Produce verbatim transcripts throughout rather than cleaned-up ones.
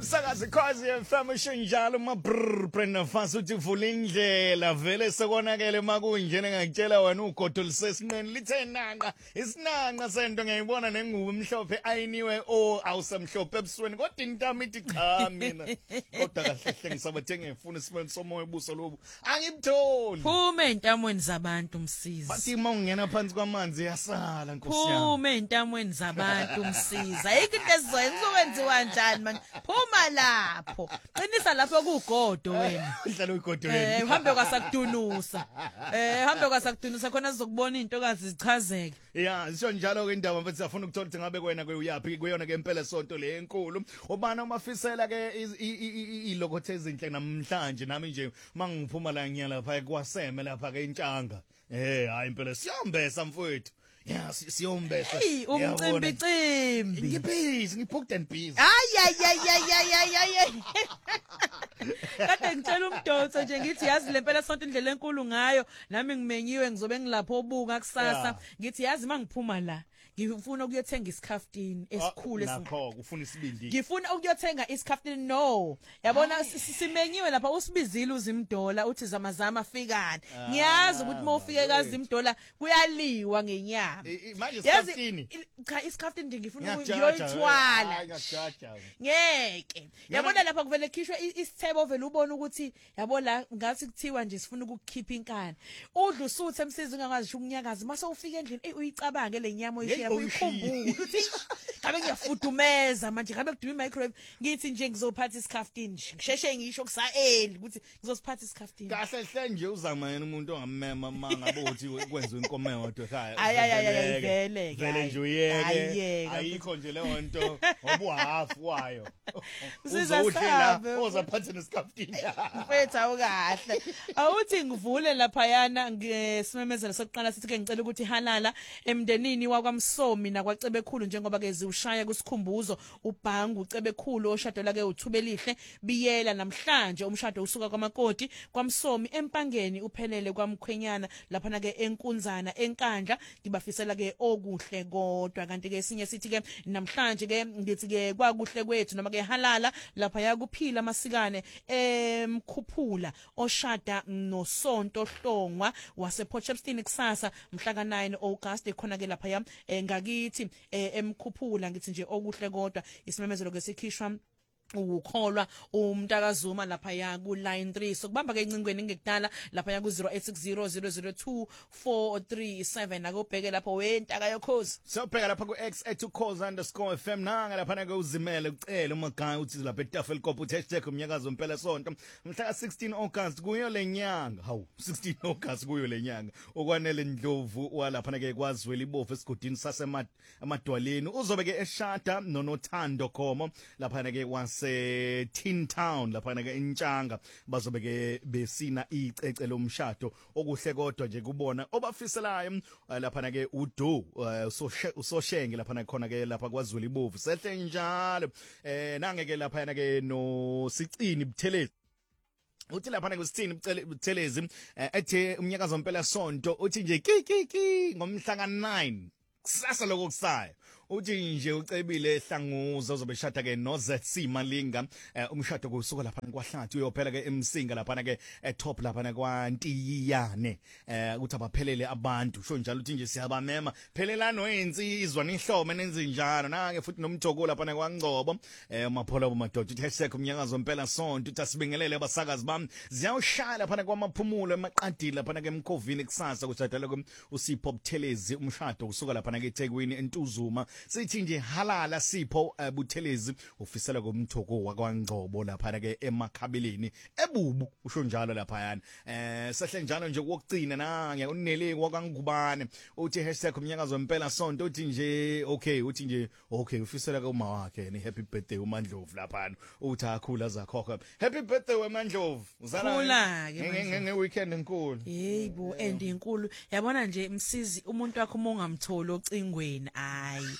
Sakazi Khosi F M njalo ma brr Brenda Fast uthi vula indlela vele sekonakele makunjene ngakutshela wena ugodo lisesinqeni lithe nanga isinanga sento ngiyibona nengubo emhlophe ayiniwe o awusemhlophe ebusweni kodwa intami ithi cha mina kodwa kahle hle ngisabathe ngifuna isimeni somoya ebuso lobu angibtholi Phume entamweni zabantu umsizi bathi mawungena phansi kwamanzi yasala nkosi yami Phume entamweni zabantu umsiza ayikho into esizoyenza ukwenziwa njani manje phuma lapho qinisa lapho kugodo wena udlala ugodo wena eh uhambe kwasakudunusa eh uhambe kwasakudunusa khona sizokubona intokazi zichazeke yeah isho njalo ke indaba mfethu siyafuna ukuthola ukuthi ngabe kwena kuyaphi kuyona ke impela sonto le enkulu ubani umafisela ke ilokothe ezinhle namhlanje nami nje mangiphuma la ngiya lapha kwaseme lapha ke intshanga eh hayi impela siyombesa mfowethu yeah siyombesa hey umcimbi cimbi ngibhizi ngibhooked and busy ay ay ay ay ay ay ay kade ngitshela umdonso nje ngithi yazi lempela sonto indlela enkulu ngayo nami ngimenyiwe ngizobe ngilapho obuka kusasa ngithi yazi mangiphuma la ngifuna ukuyothenga isikhaftini esikhulu nakho ufuna isibindi ngifuna ukuyothenga isikhaftini no yabona simenyiwe lapha usibizile uzimdola uthi zamazama fikani ngiyazi ukuthi mawufike kazimdola kuyaliwa ngenyama manje isikhaftini cha isikhaftini nje ngifuna ukuyoyithwala ngeke yabona lapha kuvele khishwe isithebo vele ubona ukuthi yabo la ngathi kuthiwa nje sifuna ukukhipha inkani udlu usuthe emsizi ungakwazi ukunyakaza mase ufika endlini eh uyicabange lenyama oyishiya uyikhumbula uthi ngabe ngiyafudumeza manje ngabe kudume microwave ngithi nje ngizophatha isikhaftini ngisheshe ngisho kusaeli ukuthi ngizosiphatha isikhaftini kahle hle nje uzama yena umuntu ongamema mangabe uthi kwenziwe inkomo yodwa ekhaya ay ay ay vele vele nje uyeke ayikho nje leyo nto obuhafu wayo uzowuhlela ozaphatha nesikhaftini mfethu awukahle awuthi ngivule lapha yana ngesimemezelo sokuqala sithi ke ngicela ukuthi halala emndenini wakwamsomi nakwacebekhulu njengoba ke ziushaya kusikhumbuzo ubhangu ucebekhulu oshadola ke uthubelihle biyela namhlanje umshado usuka kwamakoti kwamsomi empangeni uphelele kwamkhwenyana lapha na ke enkunzana enkandla ngibafisela ke okuhle kodwa kanti ke esinye sithi ke namhlanje ke ngithi ke kwakuhle kwethu noma ke halala lapha yakuphila masikane emkhuphula oshada noSonto Hlongwa wase Potchefstroom kusasa mhla ka nine August ekhona ke lapha yam ngakithi emkhuphula ngithi nje okuhle kodwa isimemezelo ke sikhishwa ukholwa umntakazuma lapha ya ku line three sokubamba ke incingweni ngekudala lapha ya ku zero eight six zero zero zero two four three seven akubheke lapho wentaka yokhozi sobheka lapha ku x at khozi underscore f m nanga lapha ke uzimele ucela umagaya uthi lapha etafel kopho uthi hashtag umnyakazo impela sonto mhla ka sixteen August kuyo lenyanga hawu sixteen August kuyo lenyanga okwanele Ndlovu walapha ke kwazwela ibofu esigodini sase amadwaleni uzobe ke eshada noNothando Khomo lapha ke was se Tin Town lapha ke intshanga bazobe ke besina icece lomshado okuhle kodwa nje kubona obafiselayo lapha ke uDo usoshenge lapha khona ke lapha kwaZulu ibovu sehle njalo eh nange ke lapha ke no Sicini Buthelezi uthi lapha kusithini Buthelezi ethe umnyakazo impela sonto uthi nje ki ki ki ngomhla ka nine kusasa lokukusaya uthi nje ucebile ehlanguza uzobe shada ke no Z C Malinga umshado kusuka lapha kwahlathi uyophela ke emsinga lapha ke etop lapha kwaNtiyane ukuthi abaphelele abantu sho njalo uthi nje siyabamema phelelano insizwa nihlome nenze njalo nange futhi nomthoko lapha kwaNgcobo umaphola bomadoda uthi hashtag umnyakazo impela sonto uthi asibingelele abasakazi bami ziyawushaya lapha kwamaphumulo emaqadile lapha ke emkhovini kusasa kushadala uSipho Buthelezi umshado kusuka lapha ke eThekwini eNtuzuma sithi nje halala Sipho Buthelezi ufisela komthoko wakwaNgcobo lapha ke emakhabeleni ebubu usho njalo lapha yana eh sehle njalo nje kokugcina nange uneleki wakangubane uthi hashtag umnyakazo impela sonto uthi nje okay uthi nje okay ufisela kuma wakhe ni happy birthday uMandlovu lapha uthi akhula zakho happy birthday weMandlovu uzala nge weekend enkulu yebo and inkulu yabona nje msizi umuntu wakho mongamtholi ocingweni hayi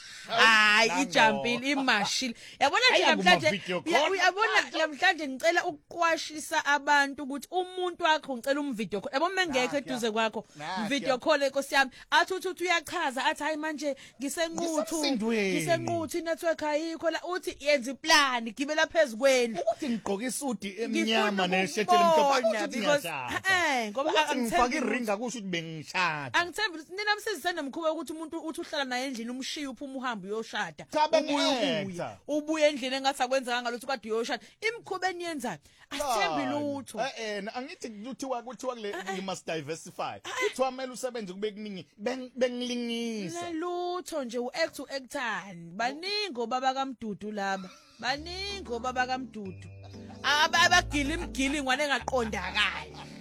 hayi ijumpile imashile yabona nje Aya namhlanje kuma-video call. uya- uyabona namhlanje ngicela ukuqwashisa abantu ukuthi umuntu wakho ngicela umvideo call yabo mengekho Nakya. eduze kwakho Nakya. video call enkosi yami athi uthi uthi uyachaza athi hayi manje ngisenquthu Ngisemsindweni. ngisenquthu inetwork ayikho la uthi yenza iplan gibela phezukweni ukuthi ngigqoke isudi Ngifuna emnyama neshethele emhlophe ukubona, ukuthi because- ngiyashada eh, ngoba ukuthi angithembi ngifake ukuthi- iringa kusho ukuthi bengishada angithembi ukuthi nina msizisana mkhuba ukuthi umuntu uthi uhlala naye endlini umshiye uphuma uhambe uyoshada Cha, ubuye bengi-actor. ubuye ubuye endlini engathi akwenzanga lutho kade uyoshada imikhuba eniyenzayo asithembi lutho eh eh angithi kuthiwa kuthiwa kule you must diversify kuthiwa kumele usebenze kube kuningi beng- bengilingisa lutho nje u-act u-actani baningi obaba kaMdudu laba baningi obaba kaMdudu aba abagila imigili ingwane engaqondakali